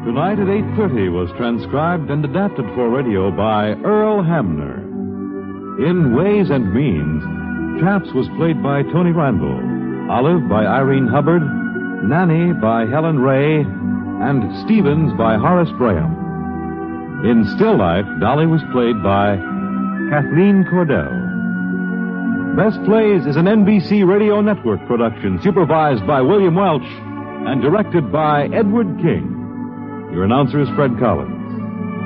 Tonight at 8:30 was transcribed and adapted for radio by Earl Hamner. In Ways and Means, Chaps was played by Tony Randall, Olive by Irene Hubbard, Nanny by Helen Ray, and Stevens by Horace Graham. In Still Life, Dolly was played by Kathleen Cordell. Best Plays is an NBC Radio Network production supervised by William Welch and directed by Edward King. Your announcer is Fred Collins.